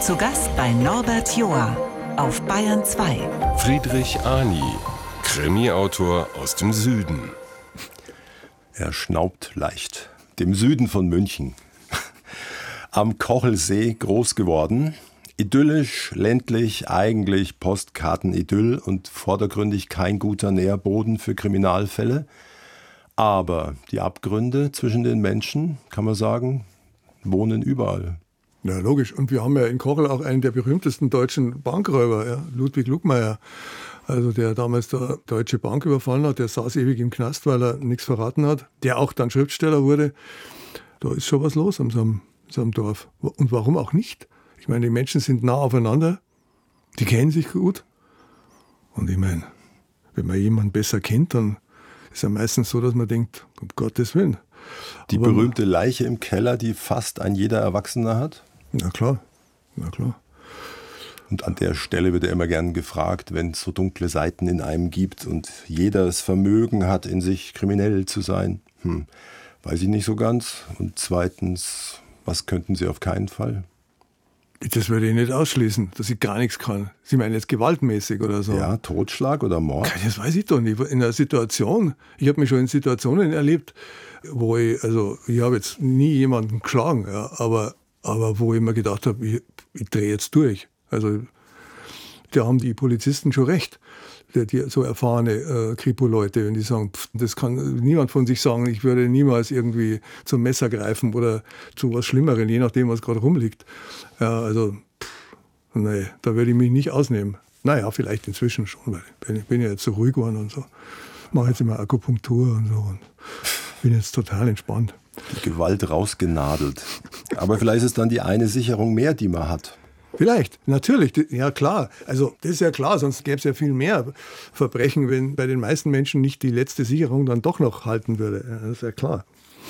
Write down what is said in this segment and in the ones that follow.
Zu Gast bei Norbert Joa auf Bayern 2. Friedrich Ani, Krimi-Autor aus dem Süden. Er schnaubt leicht. Dem Süden von München. Am Kochelsee groß geworden. Idyllisch, ländlich, eigentlich Postkartenidyll und vordergründig kein guter Nährboden für Kriminalfälle. Aber die Abgründe zwischen den Menschen, kann man sagen, wohnen überall. Ja, logisch. Und wir haben ja in Kochel auch einen der berühmtesten deutschen Bankräuber, ja, Ludwig Lugmeier. Also der damals der Deutsche Bank überfallen hat, der saß ewig im Knast, weil er nichts verraten hat. Der auch dann Schriftsteller wurde. Da ist schon was los in so einem Dorf. Und warum auch nicht? Ich meine, die Menschen sind nah aufeinander, die kennen sich gut. Und ich meine, wenn man jemanden besser kennt, dann ist es ja meistens so, dass man denkt, um Gottes Willen. Die berühmte Leiche im Keller, die fast ein jeder Erwachsener hat? Na klar, na klar. Und an der Stelle wird ja immer gern gefragt, wenn es so dunkle Seiten in einem gibt und jeder das Vermögen hat, in sich kriminell zu sein. Weiß ich nicht so ganz. Und zweitens, was könnten Sie auf keinen Fall? Das würde ich nicht ausschließen, dass ich gar nichts kann. Sie meinen jetzt gewaltmäßig oder so? Ja, Totschlag oder Mord? Das weiß ich doch nicht. In einer Situation, ich habe mich schon in Situationen erlebt, wo ich habe jetzt nie jemanden geschlagen, ja, aber wo ich mir gedacht habe, ich drehe jetzt durch. Also da haben die Polizisten schon recht, die so erfahrene Kripo-Leute, wenn die sagen, das kann niemand von sich sagen, ich würde niemals irgendwie zum Messer greifen oder zu was Schlimmerem, je nachdem, was gerade rumliegt. Ja, also, nee, da würde ich mich nicht ausnehmen. Naja, vielleicht inzwischen schon, weil ich bin ja jetzt so ruhig geworden und so. Mache jetzt immer Akupunktur und so und bin jetzt total entspannt. Die Gewalt rausgenadelt. Aber vielleicht ist es dann die eine Sicherung mehr, die man hat. Vielleicht, natürlich, ja klar. Also das ist ja klar, sonst gäbe es ja viel mehr Verbrechen, wenn bei den meisten Menschen nicht die letzte Sicherung dann doch noch halten würde. Ja, das ist ja klar.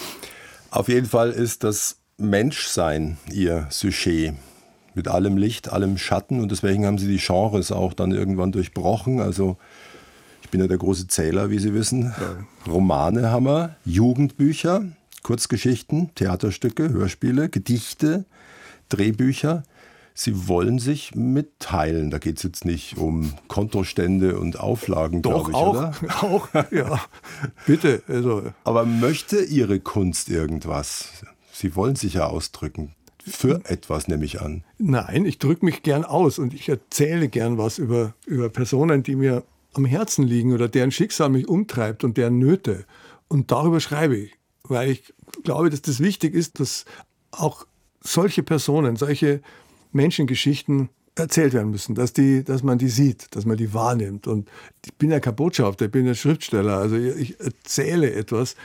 Auf jeden Fall ist das Menschsein Ihr Sujet. Mit allem Licht, allem Schatten. Und deswegen haben Sie die Genres auch dann irgendwann durchbrochen. Also ich bin ja der große Zähler, wie Sie wissen. Ja. Romane haben wir, Jugendbücher, Kurzgeschichten, Theaterstücke, Hörspiele, Gedichte, Drehbücher. Sie wollen sich mitteilen. Da geht es jetzt nicht um Kontostände und Auflagen, glaube ich, oder? Auch, ja. Bitte. Also. Aber möchte Ihre Kunst irgendwas? Sie wollen sich ja ausdrücken. Für etwas, nehme ich an. Nein, ich drücke mich gern aus und ich erzähle gern was über Personen, die mir am Herzen liegen oder deren Schicksal mich umtreibt und deren Nöte. Und darüber schreibe ich, weil ich glaube, dass das wichtig ist, dass auch solche Personen, solche Menschengeschichten erzählt werden müssen, dass man die sieht, dass man die wahrnimmt. Und ich bin ja kein Botschafter, ich bin ja Schriftsteller, also ich erzähle etwas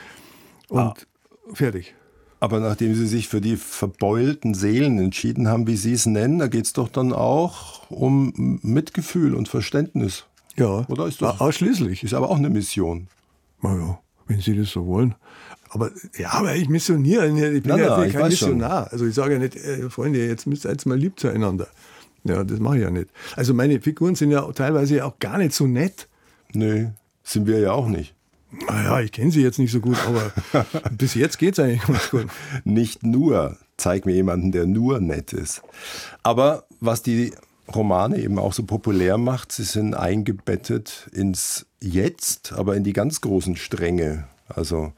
und fertig. Aber nachdem Sie sich für die verbeulten Seelen entschieden haben, wie Sie es nennen, da geht es doch dann auch um Mitgefühl und Verständnis. Ja, oder ist das ausschließlich. Ist aber auch eine Mission. Na ja, wenn Sie das so wollen. Aber ich missioniere, ich bin kein Missionar. Schon. Also ich sage ja nicht, Freunde, jetzt müsst ihr jetzt mal lieb zueinander. Ja, das mache ich ja nicht. Also meine Figuren sind ja teilweise auch gar nicht so nett. Nee, sind wir ja auch nicht. Naja, ich kenne sie jetzt nicht so gut, aber bis jetzt geht es eigentlich ganz gut. Nicht nur, zeig mir jemanden, der nur nett ist. Aber was die Romane eben auch so populär macht, sie sind eingebettet ins Jetzt, aber in die ganz großen Stränge. Also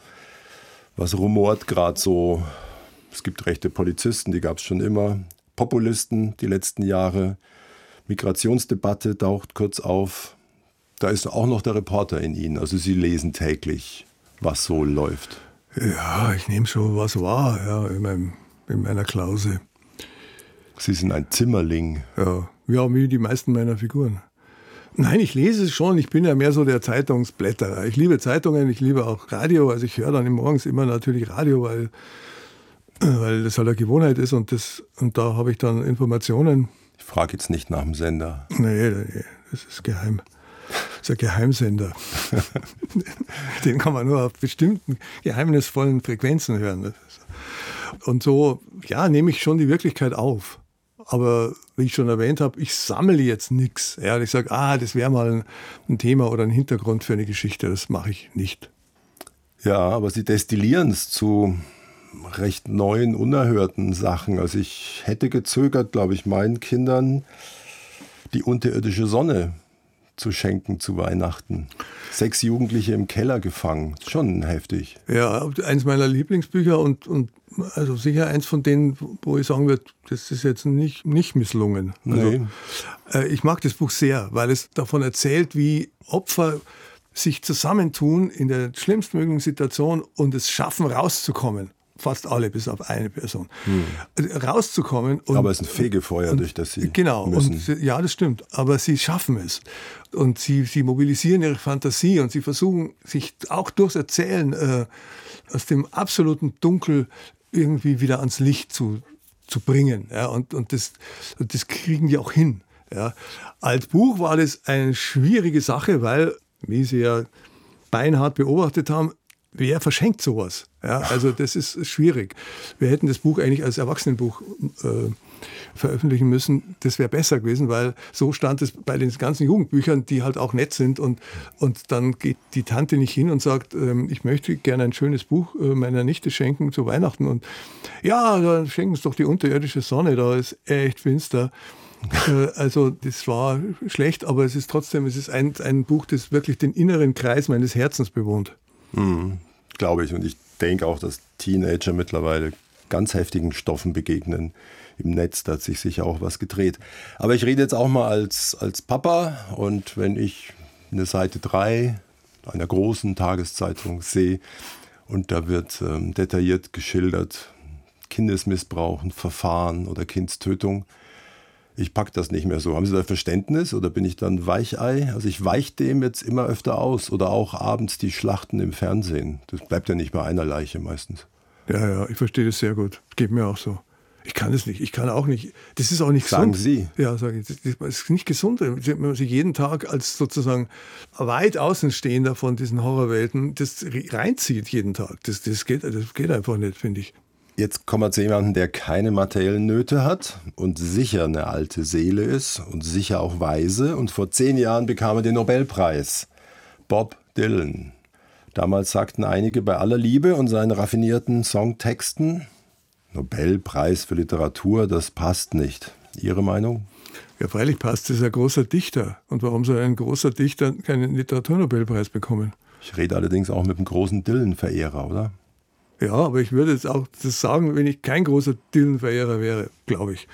was rumort gerade so? Es gibt rechte Polizisten, die gab es schon immer. Populisten die letzten Jahre. Migrationsdebatte taucht kurz auf. Da ist auch noch der Reporter in Ihnen. Also Sie lesen täglich, was so läuft. Ja, ich nehme schon was wahr, ja, in meiner Klause. Sie sind ein Zimmerling. Ja, wie die meisten meiner Figuren. Nein, ich lese es schon. Ich bin ja mehr so der Zeitungsblätterer. Ich liebe Zeitungen, ich liebe auch Radio. Also ich höre dann morgens immer natürlich Radio, weil das halt eine Gewohnheit ist und da habe ich dann Informationen. Ich frage jetzt nicht nach dem Sender. Nee, das ist geheim. Das ist ein Geheimsender. Den kann man nur auf bestimmten geheimnisvollen Frequenzen hören. Und so, ja, nehme ich schon die Wirklichkeit auf. Aber wie ich schon erwähnt habe, ich sammle jetzt nichts. Ja, ich sage, das wäre mal ein Thema oder ein Hintergrund für eine Geschichte. Das mache ich nicht. Ja, aber Sie destillieren es zu recht neuen, unerhörten Sachen. Also ich hätte gezögert, glaube ich, meinen Kindern die unterirdische Sonne zu schenken zu Weihnachten. 6 Jugendliche im Keller gefangen. Schon heftig. Ja, eins meiner Lieblingsbücher und also sicher eins von denen, wo ich sagen würde, das ist jetzt nicht misslungen. Also, ich mag das Buch sehr, weil es davon erzählt, wie Opfer sich zusammentun in der schlimmstmöglichen Situation und es schaffen, rauszukommen. Fast alle, bis auf eine Person. Rauszukommen. Und, aber es ist ein Fegefeuer, durch das sie genau, müssen. Und, ja, das stimmt. Aber sie schaffen es. Und sie mobilisieren ihre Fantasie und sie versuchen, sich auch durchs Erzählen aus dem absoluten Dunkel irgendwie wieder ans Licht zu bringen. Ja, und das kriegen die auch hin. Ja. Als Buch war das eine schwierige Sache, weil, wie Sie ja beinhart beobachtet haben, wer verschenkt sowas? Ja, also das ist schwierig. Wir hätten das Buch eigentlich als Erwachsenenbuch veröffentlichen müssen. Das wäre besser gewesen, weil so stand es bei den ganzen Jugendbüchern, die halt auch nett sind. Und dann geht die Tante nicht hin und sagt, ich möchte gerne ein schönes Buch meiner Nichte schenken zu Weihnachten. Und ja, dann schenken Sie doch die unterirdische Sonne, da ist echt finster. Also das war schlecht, aber es ist trotzdem, ein Buch, das wirklich den inneren Kreis meines Herzens bewohnt. Glaube ich. Und ich denke auch, dass Teenager mittlerweile ganz heftigen Stoffen begegnen. Im Netz, da hat sich sicher auch was gedreht. Aber ich rede jetzt auch mal als Papa. Und wenn ich eine Seite 3 einer großen Tageszeitung sehe und da wird detailliert geschildert, Kindesmissbrauch, ein Verfahren oder Kindstötung, ich packe das nicht mehr so. Haben Sie da Verständnis oder bin ich dann Weichei? Also ich weiche dem jetzt immer öfter aus. Oder auch abends die Schlachten im Fernsehen. Das bleibt ja nicht bei einer Leiche meistens. Ja, ich verstehe das sehr gut. Geht mir auch so. Ich kann es nicht. Ich kann auch nicht. Das ist auch nicht Sagen gesund. Sie? Ja, sage ich. Das ist nicht gesund. Wenn man sich jeden Tag als sozusagen weit Außenstehender von diesen Horrorwelten das reinzieht jeden Tag. Das geht einfach nicht, finde ich. Jetzt kommen wir zu jemandem, der keine materiellen Nöte hat und sicher eine alte Seele ist und sicher auch weise. Und vor 10 Jahren bekam er den Nobelpreis. Bob Dylan. Damals sagten einige, bei aller Liebe und seinen raffinierten Songtexten, Nobelpreis für Literatur, das passt nicht. Ihre Meinung? Ja, freilich passt. Das ist ein großer Dichter. Und warum soll ein großer Dichter keinen Literaturnobelpreis bekommen? Ich rede allerdings auch mit einem großen Dylan-Verehrer, oder? Ja, aber ich würde jetzt auch das sagen, wenn ich kein großer Dylan-Verehrer wäre, glaube ich.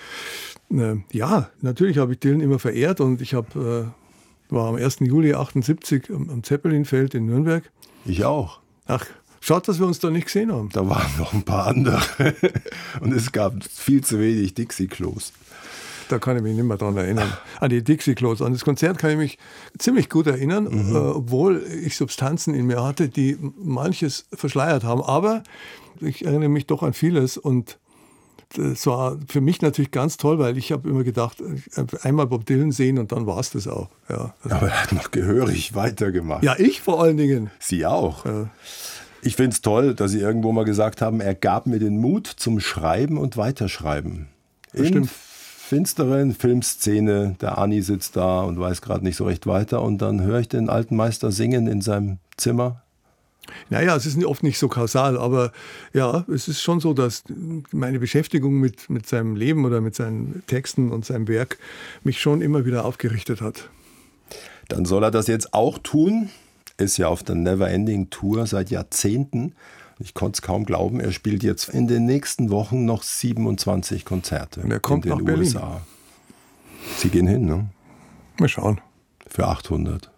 Ja, natürlich habe ich Dylan immer verehrt und ich war am 1. Juli 1978 am Zeppelinfeld in Nürnberg. Ich auch. Ach, schaut, dass wir uns da nicht gesehen haben. Da waren noch ein paar andere und es gab viel zu wenig Dixie-Klos. Da kann ich mich nicht mehr dran erinnern. An die Dixie-Klos. An das Konzert kann ich mich ziemlich gut erinnern, obwohl ich Substanzen in mir hatte, die manches verschleiert haben. Aber ich erinnere mich doch an vieles und das war für mich natürlich ganz toll, weil ich habe immer gedacht, einmal Bob Dylan sehen und dann war es das auch. Ja, aber er hat noch gehörig weitergemacht. Ja, ich vor allen Dingen. Sie auch. Ja. Ich finde es toll, dass Sie irgendwo mal gesagt haben, er gab mir den Mut zum Schreiben und Weiterschreiben. Stimmt. Finsteren Filmszene, der Ani sitzt da und weiß gerade nicht so recht weiter und dann höre ich den alten Meister singen in seinem Zimmer. Naja, es ist oft nicht so kausal, aber ja, es ist schon so, dass meine Beschäftigung mit seinem Leben oder mit seinen Texten und seinem Werk mich schon immer wieder aufgerichtet hat. Dann soll er das jetzt auch tun. Ist ja auf der Neverending Tour seit Jahrzehnten. Ich konnte es kaum glauben, er spielt jetzt in den nächsten Wochen noch 27 Konzerte und er kommt in den nach Berlin. USA. Sie gehen hin, ne? Mal schauen. Für 800.